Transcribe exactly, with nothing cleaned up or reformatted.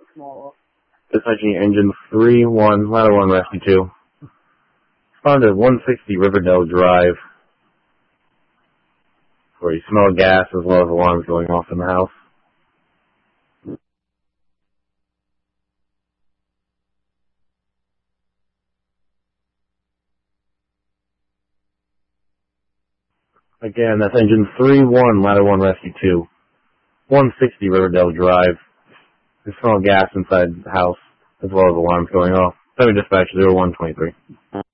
Dispatching engine three one, ladder one, rescue two. Found at one sixty Riverdale Drive, where you smell gas as well as alarms going off in the house. Again, that's engine three one, ladder one, rescue two. one sixty Riverdale Drive. You smell gas inside the house as well as alarms going off. Let me dispatch zero one twenty-three.